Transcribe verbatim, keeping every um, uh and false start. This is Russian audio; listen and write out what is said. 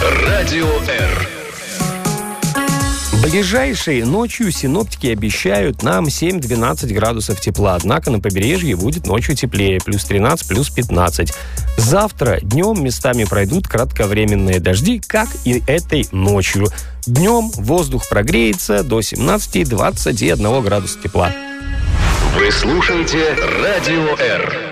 Радио R. Ближайшей ночью синоптики обещают нам семь-двенадцать градусов тепла, однако на побережье будет ночью теплее, плюс тринадцать, плюс пятнадцать. Завтра днем местами пройдут кратковременные дожди, как и этой ночью. Днем воздух прогреется до семнадцати-двадцати одного градуса тепла. Вы слушаете Радио R.